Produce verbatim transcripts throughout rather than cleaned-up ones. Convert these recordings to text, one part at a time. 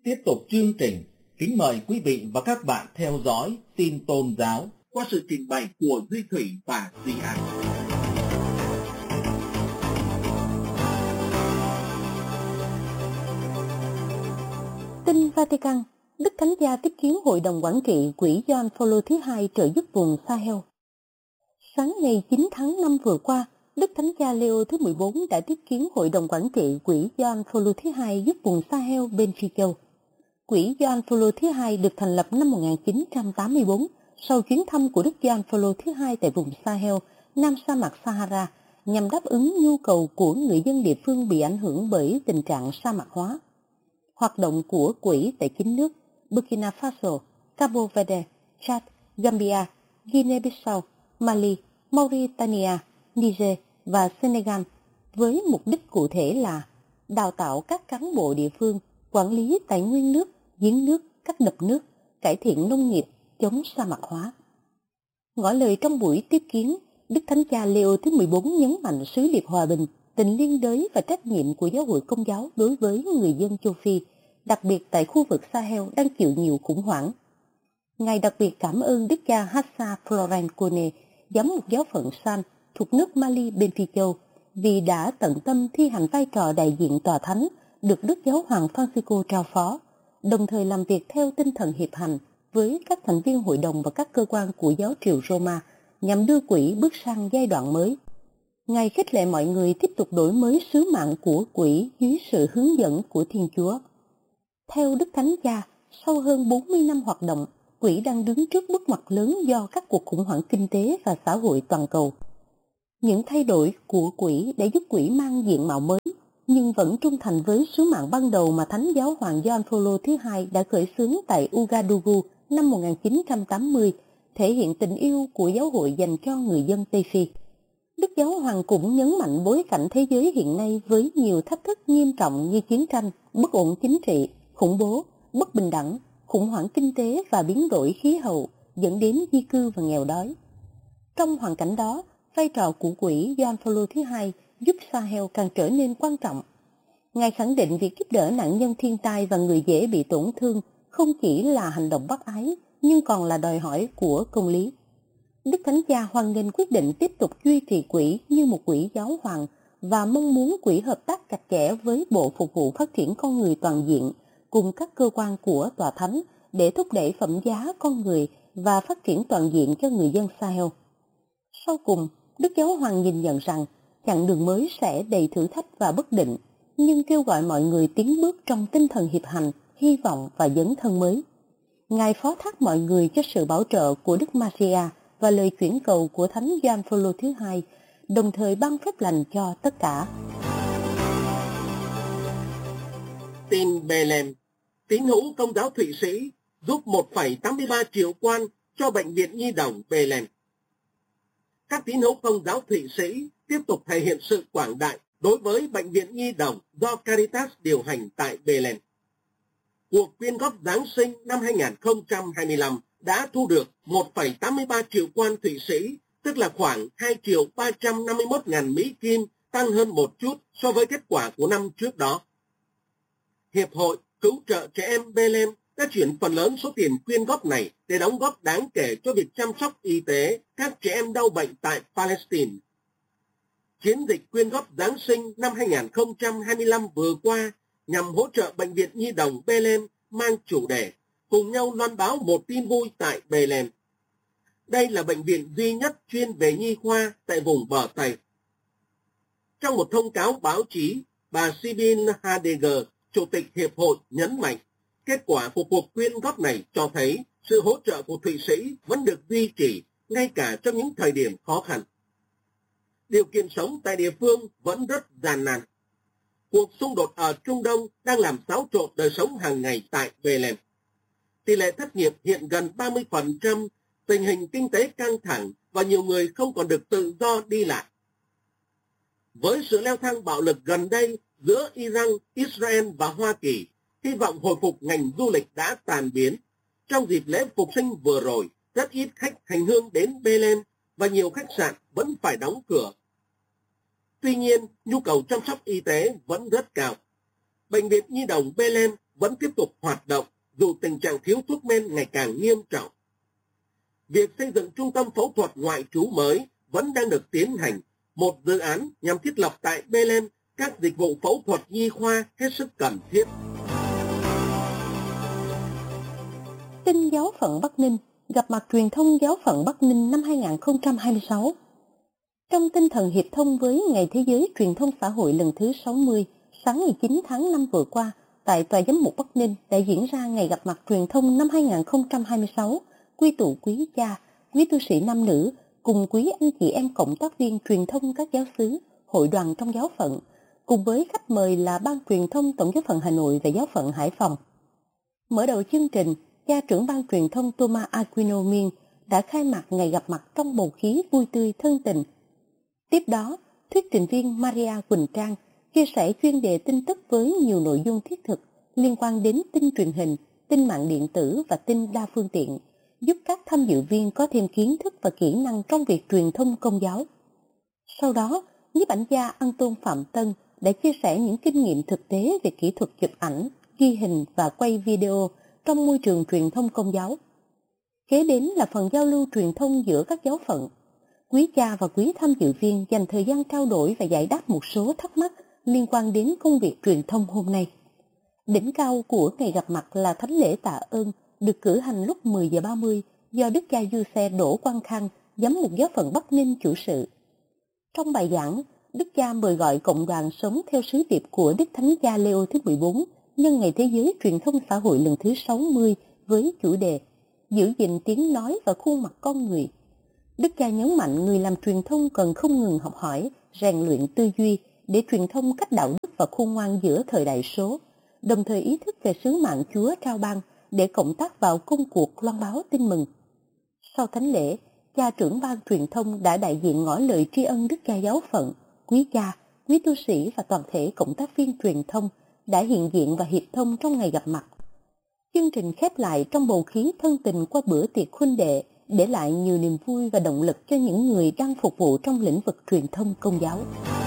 Tiếp tục chương trình, kính mời quý vị và các bạn theo dõi tin tôn giáo qua sự trình bày của Duy Thủy và Duy An. Tin Vatican, Đức Thánh Cha tiếp kiến Hội đồng Quản trị Quỹ Gioan Phaolô thứ hai trợ giúp vùng Sahel. Sáng ngày chín tháng năm vừa qua, Đức Thánh Cha Leo thứ mười bốn đã tiếp kiến Hội đồng Quản trị Quỹ Gioan Phaolô thứ hai giúp vùng Sahel bên Phi Châu. Quỹ Gioan Phaolô thứ hai được thành lập năm một nghìn chín trăm tám mươi tư sau chuyến thăm của Đức Gioan Phaolô thứ hai tại vùng Sahel, Nam sa mạc Sahara, nhằm đáp ứng nhu cầu của người dân địa phương bị ảnh hưởng bởi tình trạng sa mạc hóa. Hoạt động của quỹ tại chín nước Burkina Faso, Cabo Verde, Chad, Gambia, Guinea-Bissau, Mali, Mauritania, Niger và Senegal với mục đích cụ thể là đào tạo các cán bộ địa phương, quản lý tài nguyên nước, giếng nước, các đập nước, cải thiện nông nghiệp, chống sa mạc hóa. Ngỏ lời trong buổi tiếp kiến, Đức Thánh Cha Leo thứ mười bốn nhấn mạnh sứ điệp hòa bình, tình liên đới và trách nhiệm của giáo hội Công giáo đối với người dân châu Phi, đặc biệt tại khu vực Sahel đang chịu nhiều khủng hoảng. Ngài đặc biệt cảm ơn Đức cha Hassan Florent Kone, giám mục giáo phận San thuộc nước Mali bên Phi Châu, vì đã tận tâm thi hành vai trò đại diện tòa thánh được Đức Giáo hoàng Francisco trao phó, đồng thời làm việc theo tinh thần hiệp hành với các thành viên hội đồng và các cơ quan của giáo triều Roma nhằm đưa quỹ bước sang giai đoạn mới. Ngài khích lệ mọi người tiếp tục đổi mới sứ mạng của quỹ dưới sự hướng dẫn của Thiên Chúa. Theo Đức Thánh Cha, sau hơn bốn mươi năm hoạt động, quỹ đang đứng trước bước ngoặt lớn do các cuộc khủng hoảng kinh tế và xã hội toàn cầu. Những thay đổi của quỹ đã giúp quỹ mang diện mạo mới, nhưng vẫn trung thành với sứ mạng ban đầu mà Thánh Giáo hoàng Gioan Phaolô thứ hai đã khởi xướng tại Ouagadougou năm một nghìn chín trăm tám mươi, thể hiện tình yêu của giáo hội dành cho người dân Tây Phi. Đức Giáo hoàng cũng nhấn mạnh bối cảnh thế giới hiện nay với nhiều thách thức nghiêm trọng như chiến tranh, bất ổn chính trị, khủng bố, bất bình đẳng, khủng hoảng kinh tế và biến đổi khí hậu dẫn đến di cư và nghèo đói. Trong hoàn cảnh đó, vai trò của quỹ Gioan Phaolô thứ hai giúp Sahel càng trở nên quan trọng. Ngài khẳng định việc giúp đỡ nạn nhân thiên tai và người dễ bị tổn thương không chỉ là hành động bác ái, nhưng còn là đòi hỏi của công lý. Đức Thánh Cha hoan nghênh quyết định tiếp tục duy trì quỹ như một quỹ giáo hoàng và mong muốn quỹ hợp tác chặt chẽ với Bộ Phục vụ Phát triển Con người Toàn diện cùng các cơ quan của Tòa Thánh để thúc đẩy phẩm giá con người và phát triển toàn diện cho người dân Sahel. Sau cùng, Đức Giáo hoàng nhìn nhận rằng chặng đường mới sẽ đầy thử thách và bất định, nhưng kêu gọi mọi người tiến bước trong tinh thần hiệp hành, hy vọng và dấn thân mới. Ngài phó thác mọi người cho sự bảo trợ của Đức Maria và lời chuyển cầu của Thánh Gioan Phaolô thứ hai, đồng thời ban phép lành cho tất cả. Tin Bethlehem, tín hữu Công giáo Thụy Sĩ giúp một phẩy tám mươi ba triệu quan cho Bệnh viện Nhi đồng Bethlehem. Các tín hữu Công giáo Thụy Sĩ tiếp tục thể hiện sự quảng đại đối với Bệnh viện Nhi đồng do Caritas điều hành tại Bethlehem. Cuộc quyên góp Giáng sinh năm hai nghìn không trăm hai mươi lăm đã thu được một phẩy tám mươi ba triệu quan Thụy Sĩ, tức là khoảng hai triệu ba trăm năm mươi mốt ngàn Mỹ Kim, tăng hơn một chút so với kết quả của năm trước đó. Hiệp hội Cứu trợ Trẻ Em Bethlehem đã chuyển phần lớn số tiền quyên góp này để đóng góp đáng kể cho việc chăm sóc y tế các trẻ em đau bệnh tại Palestine. Chiến dịch quyên góp Giáng sinh năm hai nghìn không trăm hai mươi lăm vừa qua nhằm hỗ trợ Bệnh viện Nhi đồng Bethlehem mang chủ đề cùng nhau loan báo một tin vui tại Bethlehem. Đây là bệnh viện duy nhất chuyên về nhi khoa tại vùng bờ Tây. Trong một thông cáo báo chí, bà Sibin Heidegger, Chủ tịch Hiệp hội nhấn mạnh, kết quả của cuộc quyên góp này cho thấy sự hỗ trợ của Thụy Sĩ vẫn được duy trì ngay cả trong những thời điểm khó khăn. Điều kiện sống tại địa phương vẫn rất gian nan. Cuộc xung đột ở Trung Đông đang làm xáo trộn đời sống hàng ngày tại Bethlehem. Tỷ lệ thất nghiệp hiện gần ba mươi phần trăm, tình hình kinh tế căng thẳng và nhiều người không còn được tự do đi lại. Với sự leo thang bạo lực gần đây giữa Iran, Israel và Hoa Kỳ, hy vọng hồi phục ngành du lịch đã tàn biến. Trong dịp lễ phục sinh vừa rồi, rất ít khách hành hương đến Bethlehem và nhiều khách sạn vẫn phải đóng cửa. Tuy nhiên, nhu cầu chăm sóc y tế vẫn rất cao. Bệnh viện Nhi đồng Bethlehem vẫn tiếp tục hoạt động dù tình trạng thiếu thuốc men ngày càng nghiêm trọng. Việc xây dựng trung tâm phẫu thuật ngoại trú mới vẫn đang được tiến hành, một dự án nhằm thiết lập tại Bethlehem các dịch vụ phẫu thuật nhi khoa hết sức cần thiết. Tin giáo phận Bắc Ninh, gặp mặt truyền thông giáo phận Bắc Ninh năm hai không hai sáu. Trong tinh thần hiệp thông với Ngày Thế giới Truyền thông xã hội lần thứ sáu mươi, sáng ngày chín tháng năm vừa qua, tại Tòa Giám mục Bắc Ninh đã diễn ra ngày gặp mặt truyền thông năm hai không hai sáu, quy tụ quý cha, quý tu sĩ nam nữ, cùng quý anh chị em cộng tác viên truyền thông các giáo xứ, hội đoàn trong giáo phận, cùng với khách mời là Ban truyền thông Tổng giáo phận Hà Nội và giáo phận Hải Phòng. Mở đầu chương trình, cha trưởng ban truyền thông Thomas Aquino Miên đã khai mạc ngày gặp mặt trong bầu khí vui tươi thân tình. Tiếp đó, thuyết trình viên Maria Quỳnh Trang chia sẻ chuyên đề tin tức với nhiều nội dung thiết thực liên quan đến tin truyền hình, tin mạng điện tử và tin đa phương tiện, giúp các tham dự viên có thêm kiến thức và kỹ năng trong việc truyền thông công giáo. Sau đó, nhiếp ảnh gia Anton Phạm Tân đã chia sẻ những kinh nghiệm thực tế về kỹ thuật chụp ảnh, ghi hình và quay video trong môi trường truyền thông công giáo. Kế đến là phần giao lưu truyền thông giữa các giáo phận. Quý cha và quý tham dự viên dành thời gian trao đổi và giải đáp một số thắc mắc liên quan đến công việc truyền thông hôm nay. Đỉnh cao của ngày gặp mặt là thánh lễ tạ ơn được cử hành lúc mười giờ ba mươi do Đức cha Giuse Đỗ Quang Khang, giám mục giáo phận Bắc Ninh chủ sự. Trong bài giảng, Đức cha mời gọi cộng đoàn sống theo sứ điệp của Đức Thánh Cha Leo thứ mười bốn nhân Ngày Thế giới Truyền thông xã hội lần thứ sáu mươi với chủ đề giữ gìn tiếng nói và khuôn mặt con người. Đức cha nhấn mạnh người làm truyền thông cần không ngừng học hỏi, rèn luyện tư duy để truyền thông cách đạo đức và khôn ngoan giữa thời đại số, đồng thời ý thức về sứ mạng Chúa trao ban để cộng tác vào công cuộc loan báo tin mừng. Sau thánh lễ, cha trưởng ban truyền thông đã đại diện ngỏ lời tri ân Đức cha giáo phận, quý cha, quý tu sĩ và toàn thể cộng tác viên truyền thông đã hiện diện và hiệp thông trong ngày gặp mặt. Chương trình khép lại trong bầu khí thân tình qua bữa tiệc huynh đệ, để lại nhiều niềm vui và động lực cho những người đang phục vụ trong lĩnh vực truyền thông công giáo.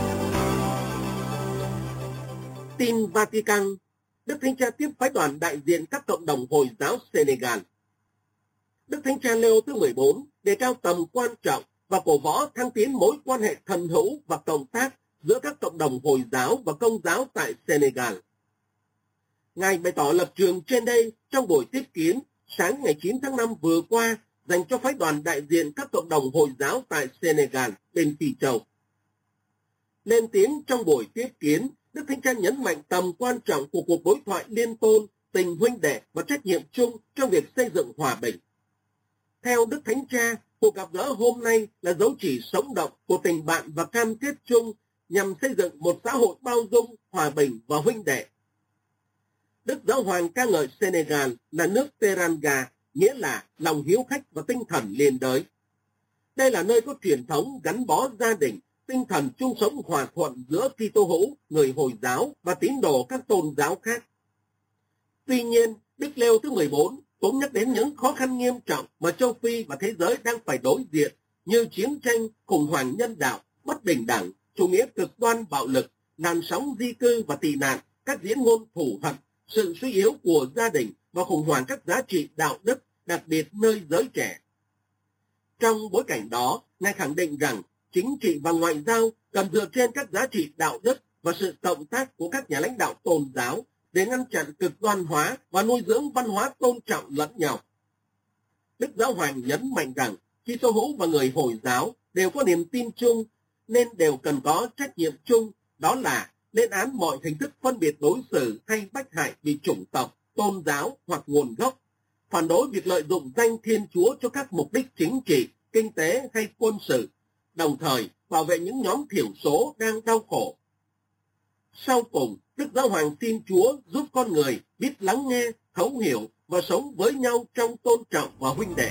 Tin Vatican, Đức Thánh Cha tiếp phái đoàn đại diện các cộng đồng Hồi giáo Senegal. Đức Thánh Cha Leo thứ mười bốn đề cao tầm quan trọng và cổ võ thăng tiến mối quan hệ thần hữu và cộng tác giữa các cộng đồng Hồi giáo và Công giáo tại Senegal. Ngài bày tỏ lập trường trên đây trong buổi tiếp kiến sáng ngày chín tháng năm vừa qua dành cho phái đoàn đại diện các cộng đồng Hồi giáo tại Senegal bên Phi Châu. Lên tiếng trong buổi tiếp kiến, Đức Thánh Cha nhấn mạnh tầm quan trọng của cuộc đối thoại liên tôn, tình huynh đệ và trách nhiệm chung trong việc xây dựng hòa bình. Theo Đức Thánh Cha, cuộc gặp gỡ hôm nay là dấu chỉ sống động của tình bạn và cam kết chung nhằm xây dựng một xã hội bao dung, hòa bình và huynh đệ. Đức Giáo Hoàng ca ngợi Senegal là nước Teranga, nghĩa là lòng hiếu khách và tinh thần liên đới. Đây là nơi có truyền thống gắn bó gia đình, tinh thần chung sống hòa thuận giữa Kitô hữu, người Hồi giáo và tín đồ các tôn giáo khác. Tuy nhiên, Đức Leo thứ mười bốn cũng nhắc đến những khó khăn nghiêm trọng mà châu Phi và thế giới đang phải đối diện như chiến tranh, khủng hoảng nhân đạo, bất bình đẳng, chủ nghĩa cực đoan bạo lực, làn sóng di cư và tị nạn, các diễn ngôn thù hận, sự suy yếu của gia đình và khủng hoảng các giá trị đạo đức, đặc biệt nơi giới trẻ. Trong bối cảnh đó, Ngài khẳng định rằng chính trị và ngoại giao cần dựa trên các giá trị đạo đức và sự cộng tác của các nhà lãnh đạo tôn giáo để ngăn chặn cực đoan hóa và nuôi dưỡng văn hóa tôn trọng lẫn nhau. Đức Giáo Hoàng nhấn mạnh rằng Kitô hữu và người Hồi giáo đều có niềm tin chung nên đều cần có trách nhiệm chung, đó là lên án mọi hình thức phân biệt đối xử hay bách hại vì chủng tộc, tôn giáo hoặc nguồn gốc, phản đối việc lợi dụng danh Thiên Chúa cho các mục đích chính trị, kinh tế hay quân sự, đồng thời bảo vệ những nhóm thiểu số đang đau khổ. Sau cùng, Đức Giáo Hoàng xin Chúa giúp con người biết lắng nghe, thấu hiểu và sống với nhau trong tôn trọng và huynh đệ.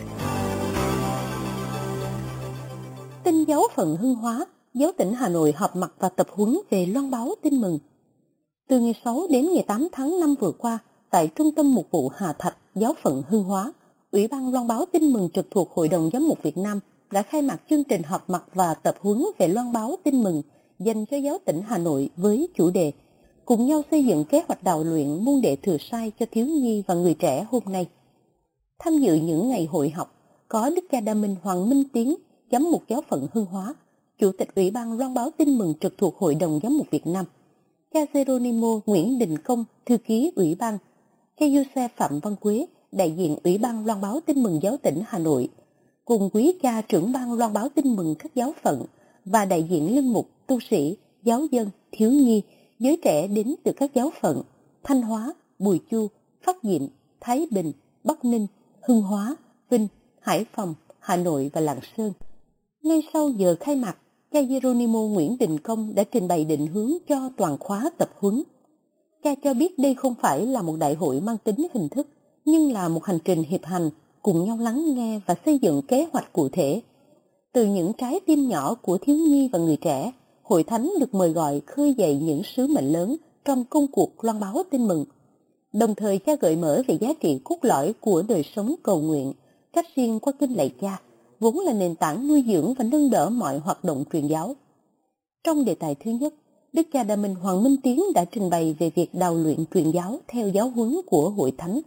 Tin giáo phận Hưng Hóa, giáo tỉnh Hà Nội họp mặt và tập huấn về loan báo tin mừng. Từ ngày sáu đến ngày tám tháng năm vừa qua, tại Trung tâm Mục vụ Hà Thạch, giáo phận Hưng Hóa, Ủy ban loan báo tin mừng trực thuộc Hội đồng Giám mục Việt Nam đã khai mạc chương trình họp mặt và tập huấn về loan báo tin mừng dành cho giáo tỉnh Hà Nội với chủ đề cùng nhau xây dựng kế hoạch đào luyện môn đệ thừa sai cho thiếu nhi và người trẻ hôm nay. Tham dự những ngày hội học có Đức cha Đa Minh Hoàng Minh Tiến, giám mục giáo phận Hương Hóa, Chủ tịch Ủy ban Loan báo Tin mừng trực thuộc Hội đồng Giám mục Việt Nam, cha Geronimo Nguyễn Đình Công, thư ký Ủy ban, cha Giuse Phạm Văn Quế, đại diện Ủy ban Loan báo Tin mừng giáo tỉnh Hà Nội, cùng quý cha trưởng ban Loan báo Tin mừng các giáo phận và đại diện linh mục, tu sĩ, giáo dân, thiếu nhi, giới trẻ đến từ các giáo phận Thanh Hóa, Bùi Chu, Phát Diệm, Thái Bình, Bắc Ninh, Hưng Hóa, Vinh, Hải Phòng, Hà Nội và Lạng Sơn. Ngay sau giờ khai mạc, cha Geronimo Nguyễn Đình Công đã trình bày định hướng cho toàn khóa tập huấn. Cha cho biết đây không phải là một đại hội mang tính hình thức, nhưng là một hành trình hiệp hành, cùng nhau lắng nghe và xây dựng kế hoạch cụ thể. Từ những trái tim nhỏ của thiếu nhi và người trẻ, Hội Thánh được mời gọi khơi dậy những sứ mệnh lớn trong công cuộc loan báo tin mừng. Đồng thời cha gợi mở về giá trị cốt lõi của đời sống cầu nguyện, cách riêng qua kinh lạy cha, vốn là nền tảng nuôi dưỡng và nâng đỡ mọi hoạt động truyền giáo. Trong đề tài thứ nhất, Đức cha Đa Minh Hoàng Minh Tiến đã trình bày về việc đào luyện truyền giáo theo giáo huấn của Hội Thánh.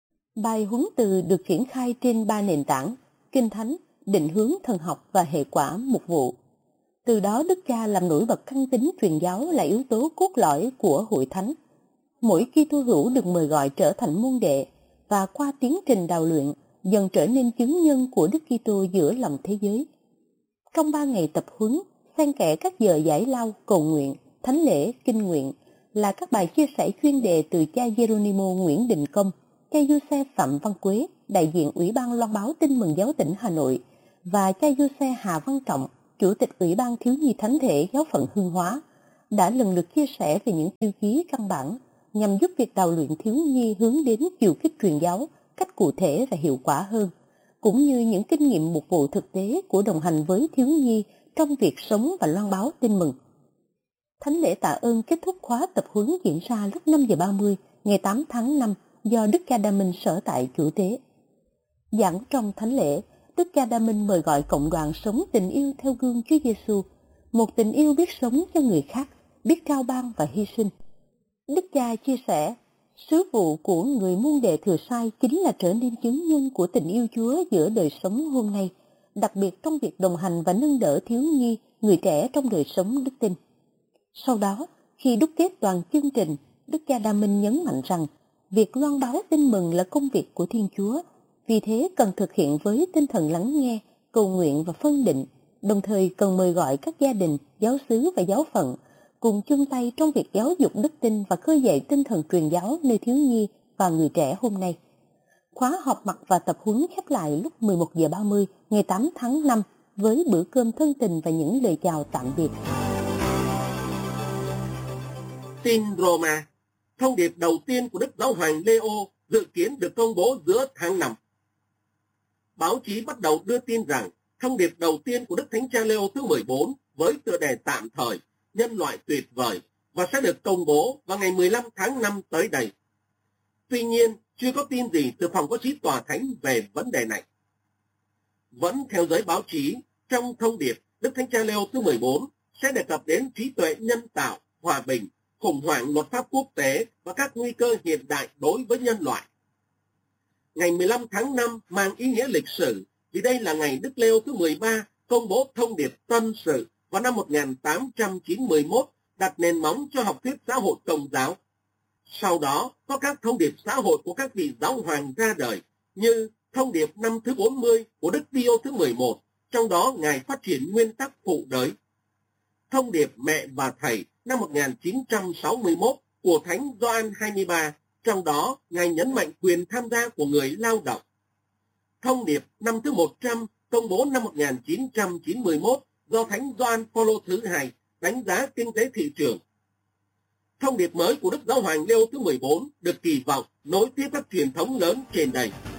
Bài huấn từ được triển khai trên ba nền tảng: Kinh Thánh, định hướng thần học và hệ quả mục vụ. Từ đó Đức cha làm nổi bật căn tính truyền giáo là yếu tố cốt lõi của Hội Thánh. Mỗi Kitô hữu được mời gọi trở thành môn đệ và qua tiến trình đào luyện dần trở nên chứng nhân của Đức Kitô giữa lòng thế giới. Trong ba ngày tập huấn, xen kẽ các giờ giải lao, cầu nguyện, thánh lễ, kinh nguyện là các bài chia sẻ chuyên đề từ cha Geronimo Nguyễn Đình Công, cha Giuse Phạm Văn Quế, đại diện Ủy ban Loan báo Tin mừng giáo tỉnh Hà Nội, và cha Giuse Hà Văn Trọng, Chủ tịch Ủy ban Thiếu nhi Thánh thể giáo phận Hương Hóa, đã lần lượt chia sẻ về những tiêu chí căn bản nhằm giúp việc đào luyện thiếu nhi hướng đến chiều kích truyền giáo cách cụ thể và hiệu quả hơn, cũng như những kinh nghiệm mục vụ thực tế của đồng hành với thiếu nhi trong việc sống và loan báo tin mừng. Thánh lễ tạ ơn kết thúc khóa tập huấn diễn ra lúc năm giờ ba mươi ngày tám tháng năm do Đức cha Đa Minh sở tại chủ tế. Giảng trong thánh lễ, Đức cha Đa Minh mời gọi cộng đoàn sống tình yêu theo gương Chúa Giêsu, một tình yêu biết sống cho người khác, biết trao ban và hy sinh. Đức cha chia sẻ, sứ vụ của người môn đệ thừa sai chính là trở nên chứng nhân của tình yêu Chúa giữa đời sống hôm nay, đặc biệt trong việc đồng hành và nâng đỡ thiếu nhi, người trẻ trong đời sống đức tin. Sau đó, khi đúc kết toàn chương trình, Đức cha Đa Minh nhấn mạnh rằng việc loan báo tin mừng là công việc của Thiên Chúa, vì thế cần thực hiện với tinh thần lắng nghe, cầu nguyện và phân định, đồng thời cần mời gọi các gia đình, giáo xứ và giáo phận cùng chung tay trong việc giáo dục đức tin và khơi dậy tinh thần truyền giáo nơi thiếu nhi và người trẻ hôm nay. Khóa họp mặt và tập huấn khép lại lúc mười một giờ ba mươi ngày tám tháng năm với bữa cơm thân tình và những lời chào tạm biệt. Tin Roma, thông điệp đầu tiên của Đức Giáo hoàng Leo dự kiến được công bố giữa tháng năm. Báo chí bắt đầu đưa tin rằng thông điệp đầu tiên của Đức Thánh Cha Leo thứ mười bốn với tựa đề tạm thời Nhân loại tuyệt vời và sẽ được công bố vào ngày mười lăm tháng năm tới đây. Tuy nhiên, chưa có tin gì từ phòng báo chí tòa thánh về vấn đề này. Vẫn theo giới báo chí, trong thông điệp, Đức Thánh Cha Leo thứ mười bốn sẽ đề cập đến trí tuệ nhân tạo, hòa bình, khủng hoảng luật pháp quốc tế và các nguy cơ hiện đại đối với nhân loại. Ngày mười lăm tháng năm mang ý nghĩa lịch sử vì đây là ngày Đức Leo thứ mười ba công bố thông điệp tân sự vào năm một nghìn tám trăm chín mươi mốt, đặt nền móng cho học thuyết xã hội Công giáo. Sau đó có các thông điệp xã hội của các vị giáo hoàng ra đời, như thông điệp năm thứ bốn mươi của Đức Pio thứ mười một, trong đó Ngài phát triển nguyên tắc phụ đới. Thông điệp Mẹ và Thầy năm một nghìn chín trăm sáu mươi mốt của Thánh Gioan hai mươi ba, trong đó Ngài nhấn mạnh quyền tham gia của người lao động. Thông điệp năm thứ một trăm công bố năm một nghìn chín trăm chín mươi mốt do Thánh Gioan Phaolô thứ hai đánh giá kinh tế thị trường. Thông điệp mới của Đức Giáo hoàng Leo thứ mười bốn được kỳ vọng nối tiếp các truyền thống lớn trên đây.